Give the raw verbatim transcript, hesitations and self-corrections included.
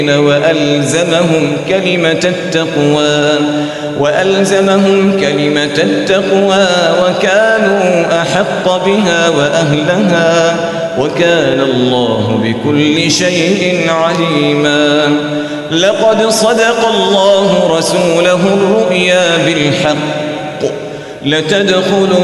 وألزمهم كلمة التقوى وألزمهم كلمة التقوى وكانوا أحق بها وأهلها وكان الله بكل شيء عليما. لقد صدق الله رسوله الرؤيا بالحق لتدخلوا